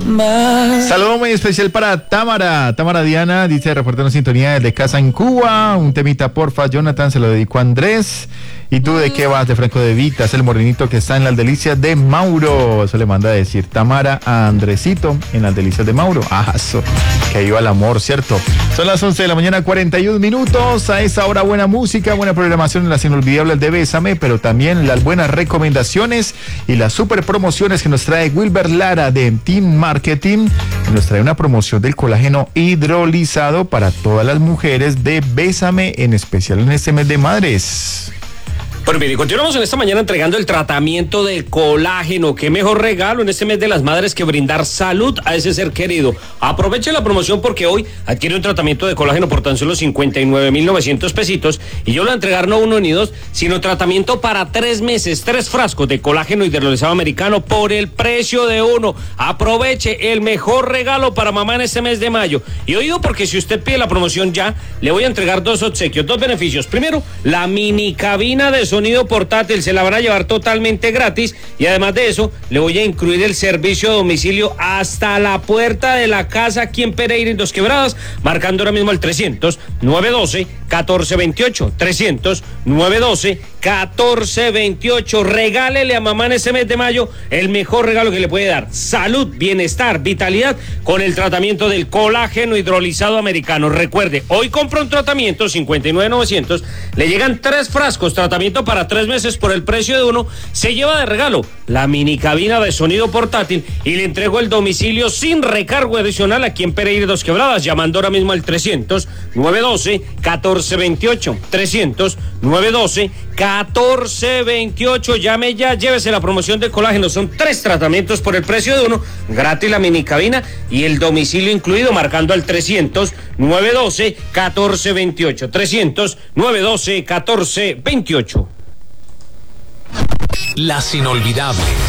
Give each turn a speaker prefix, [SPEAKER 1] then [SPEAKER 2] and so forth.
[SPEAKER 1] Saludo muy especial para Tamara Diana, dice reportando sintonía desde casa en Cuba. Un temita porfa, Jonathan, se lo dedico a Andrés. ¿Y tú de qué vas? De Franco de Vita, es el morenito que está en las delicias de Mauro. Eso le manda a decir Tamara a Andresito en las delicias de Mauro. Eso, que iba el amor, ¿cierto? Son las 11 de la mañana, 41 minutos. A esa hora buena música, buena programación en las inolvidables de Bésame, pero también las buenas recomendaciones y las super promociones que nos trae Wilber Lara de Team Marketing. Nos trae una promoción del colágeno hidrolizado para todas las mujeres de Bésame, en especial en este mes de madres.
[SPEAKER 2] Bueno, bien, y continuamos en esta mañana entregando el tratamiento del colágeno. Qué mejor regalo en este mes de las madres que brindar salud a ese ser querido. Aproveche la promoción porque hoy adquiere un tratamiento de colágeno por tan solo 59,900 pesitos y yo lo voy a entregar no uno ni dos, sino tratamiento para 3 meses, 3 frascos de colágeno hidrolizado americano por el precio de uno. Aproveche el mejor regalo para mamá en este mes de mayo. Y oído, porque si usted pide la promoción ya, le voy a entregar 2 obsequios, 2 beneficios. Primero, la mini cabina de sonido portátil, se la van a llevar totalmente gratis y además de eso le voy a incluir el servicio a domicilio hasta la puerta de la casa aquí en Pereira y Dos Quebradas, marcando ahora mismo el 300-912-1428, 300-912-1428. Regálele a mamá en ese mes de mayo el mejor regalo que le puede dar: salud, bienestar, vitalidad con el tratamiento del colágeno hidrolizado americano. Recuerde, hoy compra un tratamiento 59,900, le llegan 3 frascos, tratamiento para 3 meses por el precio de uno, se lleva de regalo la mini cabina de sonido portátil y le entrego el domicilio sin recargo adicional aquí en Pereira y Dos Quebradas, llamando ahora mismo al 300-912-1428, 300-912-1428. Llame ya, llévese la promoción de colágeno, son 3 tratamientos por el precio de uno, gratis la mini cabina y el domicilio incluido, marcando al 300-912-1428, 300-912-1428.
[SPEAKER 3] Las inolvidables.